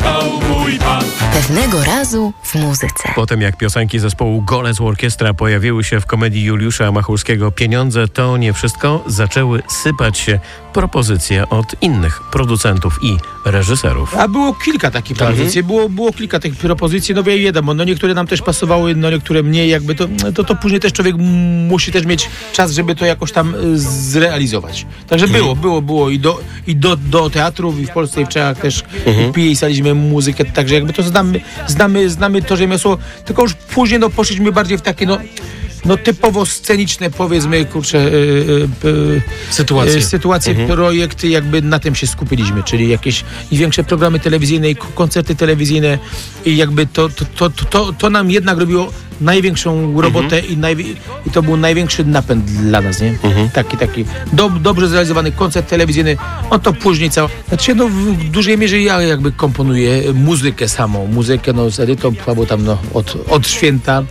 mieszkał mój pan. Pewnego razu w muzyce. Potem jak piosenki zespołu Golec Orkiestra pojawiły się w komedii Juliusza Machulskiego Pieniądze to nie wszystko, zaczęły sypać się propozycje od innych producentów i reżyserów. A było kilka takich propozycji, było kilka takich propozycji, no wiadomo, no niektóre nam też pasowały, no niektóre mniej, jakby to później też człowiek musi też mieć czas, żeby to jakoś tam zrealizować. Także było i do teatrów i w Polsce i w Czechach też pisaliśmy muzykę, także jakby to znamy to rzemiosło, tylko już później no poszliśmy bardziej w takie no typowo sceniczne, powiedzmy, sytuacje, projekty, jakby na tym się skupiliśmy, czyli jakieś i większe programy telewizyjne i koncerty telewizyjne i jakby to nam jednak robiło największą robotę i to był największy napęd dla nas, nie? Taki dobrze zrealizowany koncert telewizyjny, on to później znaczy no w dużej mierze ja jakby komponuję muzykę samą, z edytą, albo tam no od święta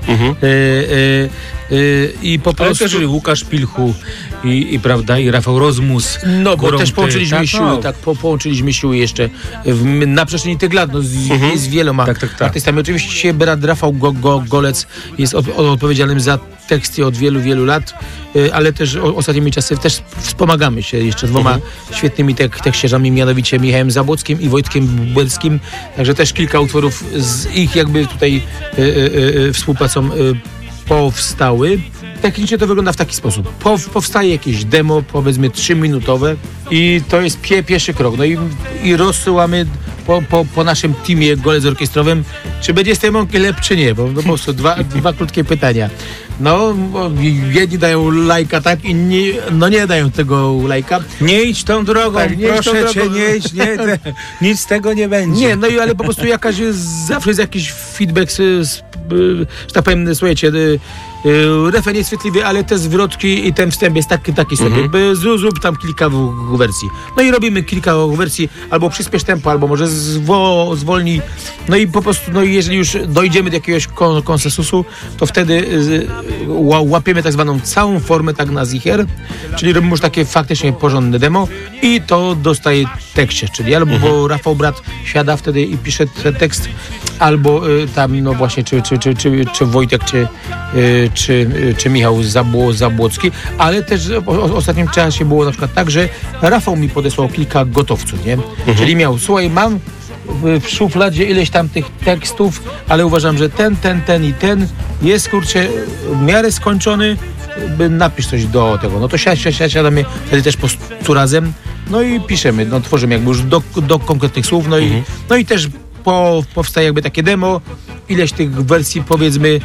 i po prostu... Ale też Łukasz Pilchu i prawda, i Rafał Rozmus. No, bo też połączyliśmy siły, połączyliśmy siły jeszcze na przestrzeni tych lat, no z wieloma artystami. Oczywiście brat Rafał Golec jest odpowiedzialnym za teksty od wielu, wielu lat, ale też ostatnimi czasy też wspomagamy się jeszcze dwoma świetnymi tekściarzami, mianowicie Michałem Zabłockim i Wojtkiem Błęckim, także też kilka utworów z ich jakby tutaj współpracą powstały. Technicznie to wygląda w taki sposób. Powstaje jakieś demo, powiedzmy 3-minutowe i to jest pierwszy krok. No i rozsyłamy po naszym teamie Golec Orkiestrowym, czy będzie z tej mąki lep, czy nie, bo po prostu dwa krótkie pytania. No, jedni dają lajka, tak, inni nie dają tego lajka. Nie idź tą drogą, proszę cię, nie idź, nic z tego nie będzie. Nie, no i ale po prostu zawsze jest jakiś feedback, że tak powiem, słuchajcie, refren jest chwytliwy, ale te zwrotki i ten wstęp jest taki sobie. Zrób tam kilka wersji. No i robimy kilka wersji, albo przyspiesz tempo, albo może zwolnij. No i po prostu, no i jeżeli już dojdziemy do jakiegoś konsensusu, to wtedy łapiemy tak zwaną całą formę, tak na zicher, czyli robimy już takie faktycznie porządne demo i to dostaje tekście, czyli albo Rafał brat siada wtedy i pisze ten tekst, albo tam, no właśnie, czy Wojtek, czy Michał Zabłocki, ale też w ostatnim czasie było na przykład tak, że Rafał mi podesłał kilka gotowców, nie? Czyli miał, słuchaj, mam w szufladzie ileś tam tych tekstów, ale uważam, że ten i ten jest, kurczę, w miarę skończony, napisz coś do tego. No to siadamy wtedy też po 100 razem, no i piszemy, no tworzymy jakby już do konkretnych słów, no i też powstaje jakby takie demo, ileś tych wersji, powiedzmy,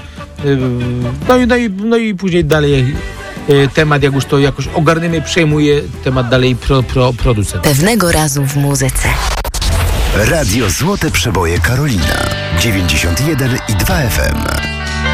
no i później dalej temat, jak już to jakoś ogarniemy, przejmuje temat dalej producent. Pewnego razu w muzyce. Radio Złote Przeboje Karolina 91,2 FM.